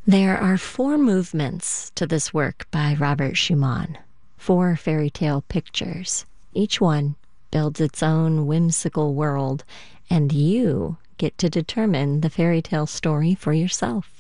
There are four movements to this work by Robert Schumann, four fairy tale pictures. Each one builds its own whimsical world, and you get to determine the fairy tale story for yourself.